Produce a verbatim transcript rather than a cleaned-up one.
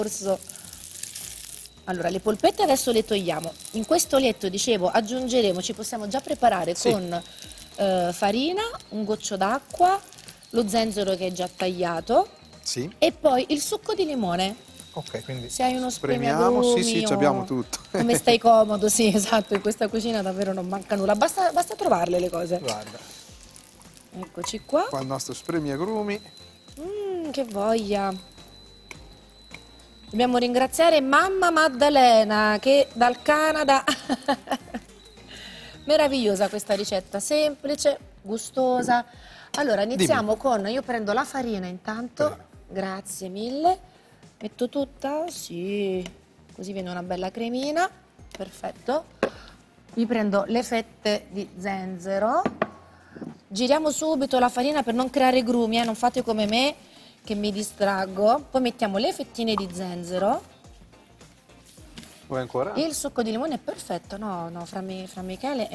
corso. Allora, le polpette adesso le togliamo. In questo olietto, dicevo, aggiungeremo, ci possiamo già preparare Sì. con eh, farina, un goccio d'acqua, lo zenzero che è già tagliato Sì. e poi il succo di limone. Ok, quindi Se hai uno spremiamo, spremiagrumi sì, sì, ci o abbiamo tutto. come stai comodo, sì, esatto, in questa cucina davvero non manca nulla, basta, basta trovarle le cose. Guarda, Eccoci qua. qua il nostro spremiagrumi. Mmm, che voglia. Dobbiamo ringraziare mamma Maddalena che dal Canada. Meravigliosa questa ricetta, semplice, gustosa. Allora iniziamo con, io prendo la farina intanto, Prego. grazie mille. Metto tutta? Sì, così viene una bella cremina, perfetto. Mi prendo le fette di zenzero, giriamo subito la farina per non creare grumi, eh, non fate come me che mi distraggo. Poi mettiamo le fettine di zenzero. Vuoi ancora? Il succo di limone è perfetto, no, no, fra, me, fra Michele